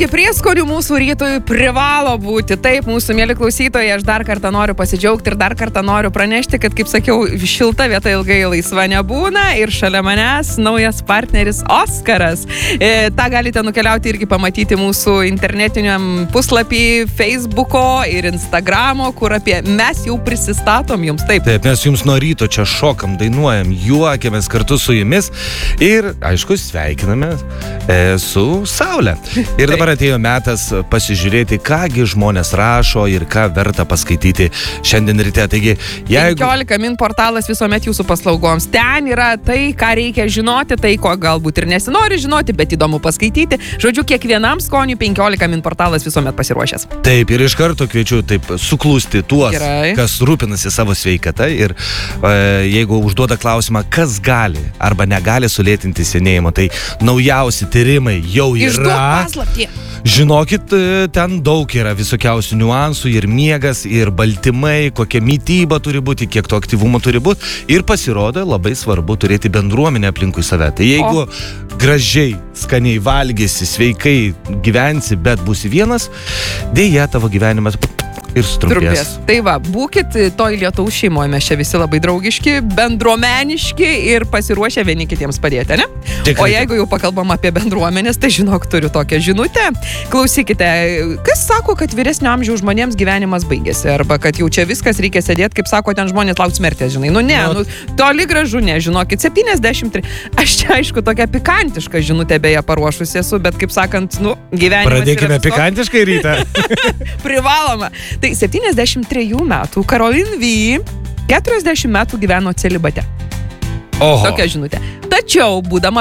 Taigi prieskonių mūsų rytui privalo būti. Taip, mūsų mėly klausytojai, aš dar kartą noriu pasidžiaugti ir dar kartą noriu pranešti, kad, kaip sakiau, šilta vieta ilgai laisva nebūna ir šalia manęs naujas partneris Oskaras. Ta galite nukeliauti irgi pamatyti mūsų internetiniam puslapį Facebooko ir Instagramo, kur apie mes jau prisistatom jums. Taip, mes jums nuo ryto čia šokam, dainuojam, juokiamės kartu su jumis ir, aišku, sveikiname su Saulė. Ir dabar atėjo metas pasižiūrėti, kągi žmonės rašo ir ką verta paskaityti šiandien ryte. Taigi, jeigu... 15 min portalas visuomet jūsų paslaugoms. Ten yra tai, ką reikia žinoti, tai, ko galbūt ir nesinori žinoti, bet įdomu paskaityti. Žodžiu, kiekvienam skoniui 15 min portalas visuomet pasiruošęs. Taip, ir iš karto kviečiu taip suklusti tuos, Gerai. Kas rūpinasi savo sveikata ir jeigu užduoda klausimą, kas gali arba negali sulėtinti senėjimo, tai naujausi tyrimai jau yra. Išduok paslaptį. Žinokit, ten daug yra visokiausių niuansų ir miegas, ir baltymai, kokia mytyba turi būti, kiek to aktyvumo turi būti. Ir pasirodo, labai svarbu turėti bendruomenę aplinkui save. Tai jeigu gražiai, skaniai valgysi, sveikai gyvensi, bet būsi vienas, dėja tavo gyvenimas ir sutrumpės. Tai va, būkit toj Lietuvos šeimoje, mes čia visi labai draugiški, bendruomeniški ir pasiruošę vieni kitiems padėti, ne? Tikrai. O jeigu jau pakalbam apie bendruomenės, tai žinok, turiu tokią žinutę. Klausykite, kas sako, kad vyresnio amžiaus žmonėms gyvenimas baigėsi, arba kad jau čia viskas reikia sėdėti, kaip sako, ten žmonės lauks mirties, žinai. Toli gražu ne, žinokit, 73. Aš čia, aišku, tokia pikantiška žinutė beje paruošusi esu, bet kaip sakant, gyvenimas Pradėkime pikantiškai rytą. Privaloma. Tai 73 metų Karolin V 40 metų gyveno celibate. Oho. Tokia žinutė. Tačiau, būdama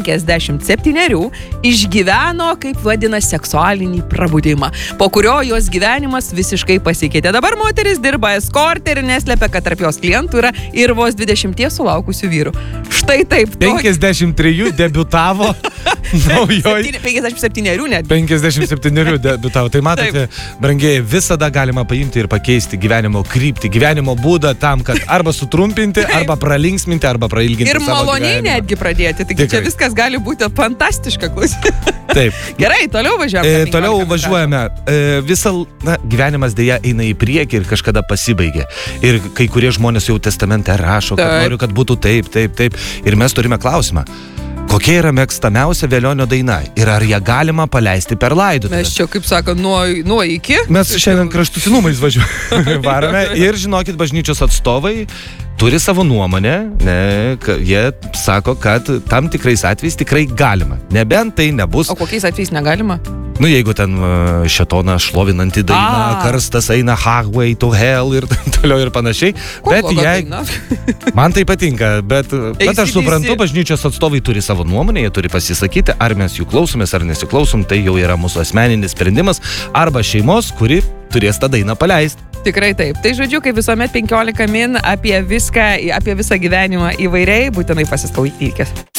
57, išgyveno, kaip vadina, seksualinį prabudimą, po kurio jos gyvenimas visiškai pasikeitė. Dabar moteris dirba eskorte ir neslepia, kad tarp jos klientų yra ir vos 20 sulaukusių vyrų. Štai taip. 53 debiutavo naujoj. 57 net. 57 debiutavo. Tai matote, brangiai, visada galima paimti ir pakeisti gyvenimo kryptį, gyvenimo būdą tam, kad arba sutrumpinti, arba pralinksminti, arba prailginti ir savo maloniai gyvenimą. netgi pradėti. Taigi čia viskas gali būti fantastiška, klausyti. Taip. Gerai, toliau važiuojame. Toliau važiuojame. Gyvenimas dėja eina į priekį ir kažkada pasibaigia. Ir kai kurie žmonės jau testamente rašo, kad noriu, kad būtų taip. Ir mes turime klausimą. Kokia yra mėgstamiausia Velionio daina ir ar ją galima paleisti per laidotuvę? Mes čia, kaip sako, nuo iki. Mes šiandien kraštutinumais varome ir žinokit, bažnyčios atstovai turi savo nuomonę, jie sako, kad tam tikrais atvejais tikrai galima, nebent tai nebus. O kokiais atvejais negalima? Jeigu ten šėtoną šlovinanti daina, karstas eina Highway to Hell ir toliau ir panašiai. Bet man tai patinka, bet aš suprantu, bažnyčios atstovai turi savo nuomonę, jie turi pasisakyti, ar mes jų klausomės, ar nesiklausom, tai jau yra mūsų asmeninis sprendimas, arba šeimos, kuri turės tą dainą paleisti. Tikrai taip. Tai žodžiu, kaip visuomet 15 min apie viską, apie visą gyvenimą įvairiai, būtinai pasiskaitykite.